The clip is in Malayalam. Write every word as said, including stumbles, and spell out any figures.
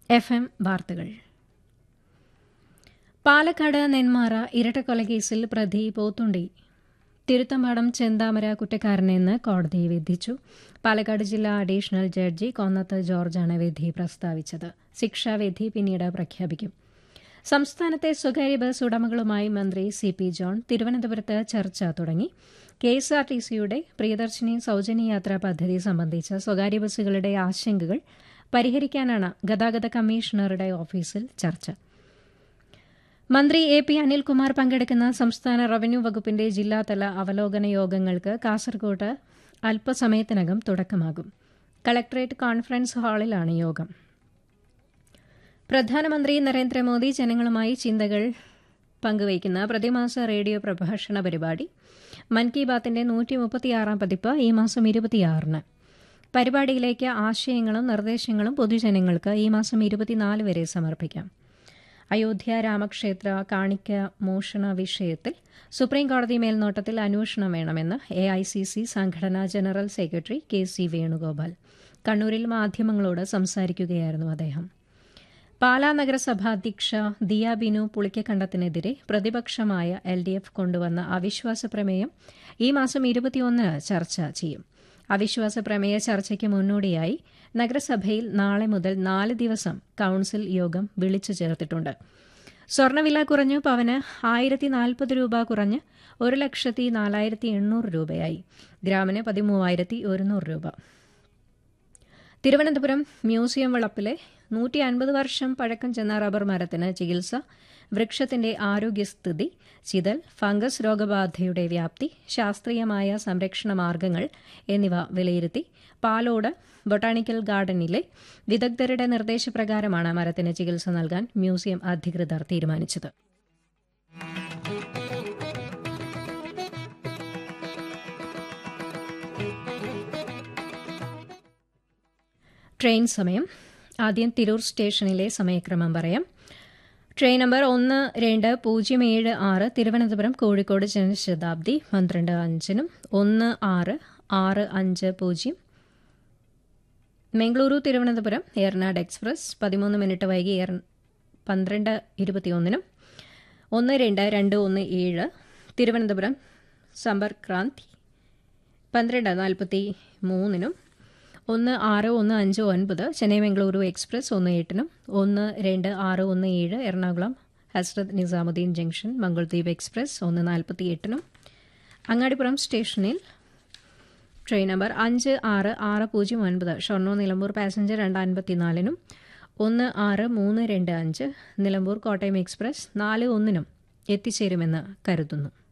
എഫ് എം വാർത്തകൾ. പാലക്കാട് നെന്മാറ ഇരട്ടക്കൊലക്കേസിൽ പ്രതി പോത്തുണ്ടി തിരുത്തമ്പാടം ചെന്താമര കുറ്റക്കാരനെന്ന് കോടതി വിധിച്ചു. പാലക്കാട് ജില്ലാ അഡീഷണൽ ജഡ്ജി കൊന്നത്ത് ജോർജാണ് വിധി പ്രസ്താവിച്ചത്. ശിക്ഷാവിധി പിന്നീട് പ്രഖ്യാപിക്കും. സംസ്ഥാനത്തെ സ്വകാര്യ ബസ് ഉടമകളുമായി മന്ത്രി സി പി ജോൺ തിരുവനന്തപുരത്ത് ചർച്ച തുടങ്ങി. കെ എസ് ആർ ടി സിയുടെ പ്രിയദർശിനി സൌജന്യ യാത്രാ പദ്ധതി സംബന്ധിച്ച സ്വകാര്യ ബസ്സുകളുടെ ആശങ്കകൾ പരിഹരിക്കാനാണ് ഗതാഗത കമ്മീഷണറുടെ ഓഫീസിൽ ചർച്ച. മന്ത്രി എ പി അനിൽകുമാർ പങ്കെടുക്കുന്ന സംസ്ഥാന റവന്യൂ വകുപ്പിന്റെ ജില്ലാതല അവലോകന യോഗങ്ങൾക്ക് കാസർകോട്ട് അല്പസമയത്തിനകം തുടക്കമാകും. കളക്ടറേറ്റ് കോൺഫറൻസ് ഹാളിലാണ് യോഗം. പ്രധാനമന്ത്രി നരേന്ദ്രമോദി ജനങ്ങളുമായി ചിന്തകൾ പങ്കുവയ്ക്കുന്ന പ്രതിമാസ റേഡിയോ പ്രഭാഷണ പരിപാടി മൻ കി ബാത്തിന്റെ നൂറ്റി മുപ്പത്തിയാറാം പതിപ്പ് ഈ മാസം ഇരുപത്തിയാറിന്. പരിപാടിയിലേക്ക് ആശയങ്ങളും നിർദ്ദേശങ്ങളും പൊതുജനങ്ങൾക്ക് ഈ മാസം ഇരുപത്തിനാല് വരെ സമർപ്പിക്കാം. അയോധ്യ രാമക്ഷേത്ര കാണിക്ക മോഷണ വിഷയത്തിൽ സുപ്രീംകോടതി മേൽനോട്ടത്തിൽ അന്വേഷണം വേണമെന്ന് എ ഐ സി സി സംഘടനാ general secretary K C Venugopal കണ്ണൂരിൽ മാധ്യമങ്ങളോട് സംസാരിക്കുകയായിരുന്നു അദ്ദേഹം. പാലാ നഗരസഭാധ്യക്ഷ ദിയ ബിനു പുളിക്കക്കണ്ടത്തിനെതിരെ പ്രതിപക്ഷമായ എൽ ഡി എഫ് കൊണ്ടുവന്ന അവിശ്വാസ പ്രമേയം ഈ മാസം ഇരുപത്തിയൊന്നിന് ചർച്ച ചെയ്യും. അവിശ്വാസ പ്രമേയ ചർച്ചയ്ക്ക് മുന്നോടിയായി നഗരസഭയിൽ നാളെ മുതൽ നാല് ദിവസം കൌൺസിൽ യോഗം വിളിച്ചു ചേർത്തിട്ടുണ്ട്. സ്വർണ്ണവില കുറഞ്ഞു. പവന് ആയിരത്തി നാൽപ്പത് രൂപ കുറഞ്ഞ് ഒരു ലക്ഷത്തി നാലായിരത്തി എണ്ണൂറ് രൂപയായി. ഗ്രാമിന് പതിമൂവായിരത്തി ഒരുന്നൂറ് രൂപ. തിരുവനന്തപുരം മ്യൂസിയം വളപ്പിലെ നൂറ്റി അൻപത് വർഷം പഴക്കം ചെന്ന റബ്ബർ മരത്തിന് ചികിത്സ, വൃക്ഷത്തിന്റെ ആരോഗ്യസ്ഥിതി, ചിതൽ, ഫംഗസ് രോഗബാധയുടെ വ്യാപ്തി, ശാസ്ത്രീയമായ സംരക്ഷണ മാർഗങ്ങൾ എന്നിവ വിലയിരുത്തി പാലോട് ബൊട്ടാണിക്കൽ ഗാർഡനിലെ വിദഗ്ധരുടെ നിർദ്ദേശപ്രകാരമാണ് മരത്തിന് ചികിത്സ നൽകാൻ മ്യൂസിയം അധികൃതർ തീരുമാനിച്ചത്. ട്രെയിൻ സമയം. ആദ്യം തിരൂർ സ്റ്റേഷനിലെ സമയക്രമം പറയാം. ട്രെയിൻ നമ്പർ ഒന്ന് രണ്ട് പൂജ്യം ഏഴ് ആറ് തിരുവനന്തപുരം കോഴിക്കോട് ജനശതാബ്ദി പന്ത്രണ്ട് അഞ്ചിനും ഒന്ന് ആറ് ആറ് അഞ്ച് പൂജ്യം മംഗളൂരു തിരുവനന്തപുരം ഏർനാട് എക്സ്പ്രസ് പതിമൂന്ന് മിനിറ്റ് വൈകി പന്ത്രണ്ട് ഇരുപത്തിയൊന്നിനും ഒന്ന് രണ്ട് രണ്ട് ഒന്ന് ഏഴ് തിരുവനന്തപുരം സമ്പർക്ക് ക്രാന്തി പന്ത്രണ്ട് നാൽപ്പത്തി മൂന്നിനും ഒന്ന് ആറ് ഒന്ന് അഞ്ച് ഒൻപത് ചെന്നൈ മംഗളൂരു എക്സ്പ്രസ് ഒന്ന് എട്ടിനും ഒന്ന് രണ്ട് ആറ് ഒന്ന് ഏഴ് എറണാകുളം ഹസ്രത്ത് നിസാമുദ്ദീൻ ജംഗ്ഷൻ മംഗൾദ്വീപ് എക്സ്പ്രസ് ഒന്ന് നാൽപ്പത്തി എട്ടിനും അങ്ങാടിപ്പുറം സ്റ്റേഷനിൽ ട്രെയിൻ നമ്പർ അഞ്ച് ആറ് ആറ് പൂജ്യം ഒൻപത് ഷൊർണൂർ നിലമ്പൂർ പാസഞ്ചർ രണ്ട് അൻപത്തിനാലിനും ഒന്ന് ആറ് മൂന്ന് രണ്ട് അഞ്ച് നിലമ്പൂർ കോട്ടയം എക്സ്പ്രസ് നാല് ഒന്നിനും എത്തിച്ചേരുമെന്ന് കരുതുന്നു.